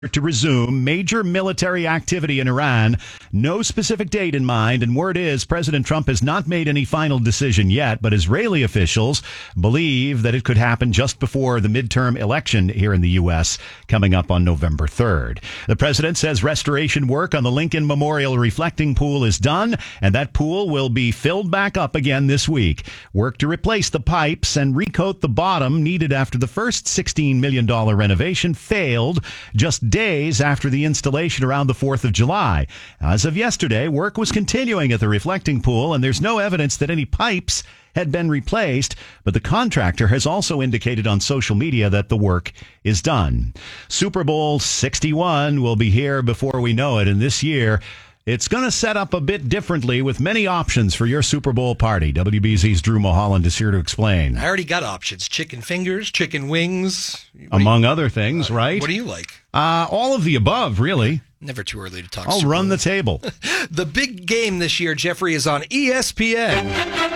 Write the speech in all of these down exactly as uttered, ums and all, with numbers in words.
to resume major military activity in Iran. No specific date in mind, and word is President Trump has not made any final decision yet, but Israeli officials believe that it could happen just before the midterm election here in the U S coming up on November third. The president says restoration work on the Lincoln Memorial reflecting pool is done, and that pool will be filled back up again this week. Work to replace the pipes and recoat the bottom needed after the first sixteen million dollars renovation failed just days after the installation around the fourth of July. As of yesterday, work was continuing at the reflecting pool, and there's no evidence that any pipes had been replaced, but the contractor has also indicated on social media that the work is done. Super Bowl sixty-one will be here before we know it, and this year it's going to set up a bit differently with many options for your Super Bowl party. W B Z's Drew Mulholland is here to explain. I already got options. Chicken fingers, chicken wings. Among you, other things, uh, right? What do you like? Uh, all of the above, really. Never too early to talk I'll Super run Bowl. the table. The big game this year, Jeffrey, is on E S P N.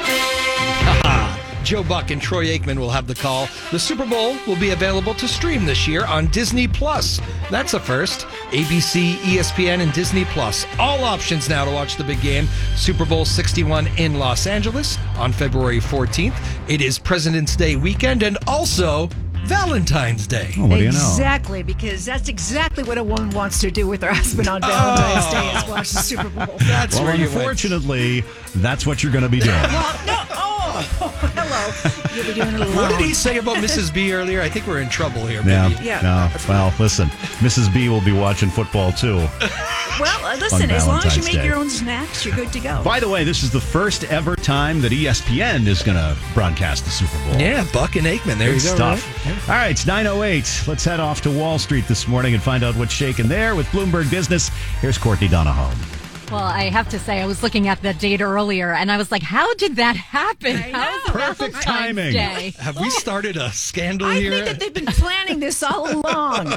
Joe Buck and Troy Aikman will have the call. The Super Bowl will be available to stream this year on Disney Plus. That's a first. A B C, E S P N, and Disney Plus. All options now to watch the big game. Super Bowl sixty-one in Los Angeles on February fourteenth. It is President's Day weekend and also Valentine's Day. Oh, what do you know? Exactly, because that's exactly what a woman wants to do with her husband on Valentine's oh. Day is watch the Super Bowl. That's well, where you unfortunately, went. That's what you're going to be doing. Well, no, oh, hello. You'll be doing it alone. What did he say about Missus B earlier? I think we're in trouble here. Yeah, maybe. yeah. No, well, listen, Missus B will be watching football too. Well, uh, listen, as long as you make Day. your own snacks, you're good to go. By the way, this is the first ever time that E S P N is going to broadcast the Super Bowl. Yeah, Buck and Aikman. There Good you go. Stuff. Right? All right, it's nine oh eight. Let's head off to Wall Street this morning and find out what's shaking there with Bloomberg Business. Here's Courtney Donahoe. Well, I have to say, I was looking at that data earlier, and I was like, how did that happen? How is Perfect Valentine's timing. Day? Have we started a scandal I here? think that they've been planning this all along.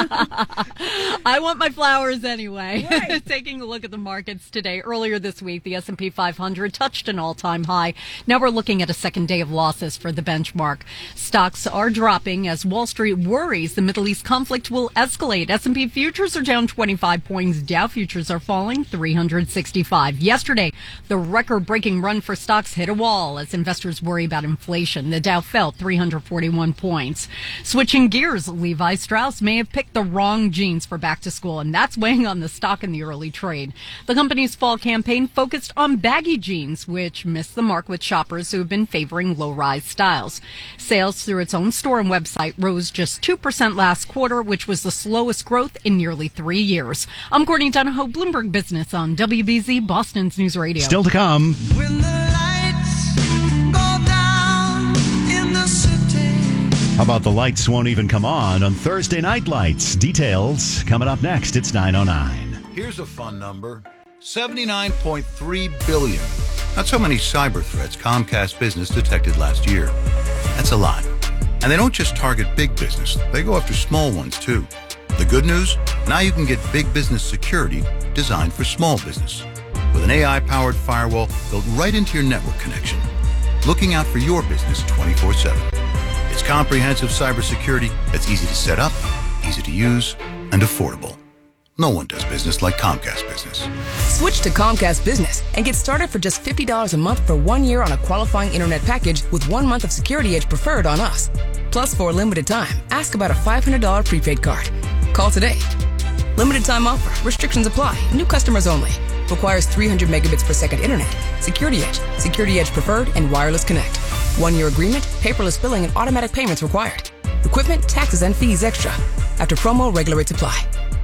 I want my flowers anyway. Right. Taking a look at the markets today. Earlier this week, the S and P five hundred touched an all-time high. Now we're looking at a second day of losses for the benchmark. Stocks are dropping as Wall Street worries the Middle East conflict will escalate. S and P futures are down twenty-five points. Dow futures are falling three hundred sixty-five. Yesterday, the record-breaking run for stocks hit a wall as investors worry about inflation. The Dow fell three hundred forty-one points. Switching gears, Levi Strauss may have picked the wrong jeans for back to school, and that's weighing on the stock in the early trade. The company's fall campaign focused on baggy jeans, which missed the mark with shoppers who have been favoring low-rise styles. Sales through its own store and website rose just two percent last quarter, which was the slowest growth in nearly three years. I'm Courtney Donahoe, Bloomberg Business on W B Z, Boston's News Radio. Still to come. When the lights go down in the city. How about the lights won't even come on on Thursday Night Lights? Details coming up next. It's nine oh nine. Here's a fun number. seventy-nine point three billion. That's how many cyber threats Comcast Business detected last year. That's a lot. And they don't just target big business. They go after small ones, too. The good news? Now you can get big business security designed for small business. With an A I-powered firewall built right into your network connection. Looking out for your business twenty-four seven. It's comprehensive cybersecurity that's easy to set up, easy to use, and affordable. No one does business like Comcast Business. Switch to Comcast Business and get started for just fifty dollars a month for one year on a qualifying internet package with one month of Security Edge Preferred on us. Plus, for a limited time, ask about a five hundred dollars prepaid card. Call today. Limited time offer. Restrictions apply. New customers only. Requires three hundred megabits per second internet. Security Edge, Security Edge Preferred, and Wireless Connect. One-year agreement, paperless billing, and automatic payments required. Equipment, taxes, and fees extra. After promo, regular rates apply.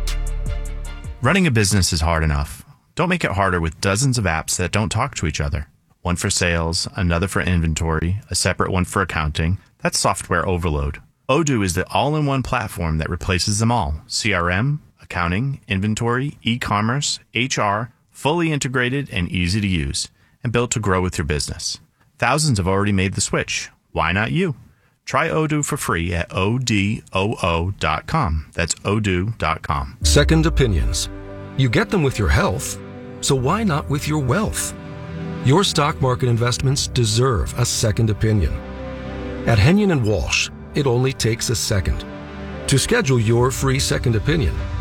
Running a business is hard enough. Don't make it harder with dozens of apps that don't talk to each other. One for sales, another for inventory, a separate one for accounting. That's software overload. Odoo is the all-in-one platform that replaces them all. C R M, accounting, inventory, e-commerce, H R, fully integrated and easy to use, and built to grow with your business. Thousands have already made the switch. Why not you? Try Odoo for free at O D O O dot com. That's odoo dot com. Second opinions. You get them with your health, so why not with your wealth? Your stock market investments deserve a second opinion. At Henyon and Walsh, it only takes a second. To schedule your free second opinion,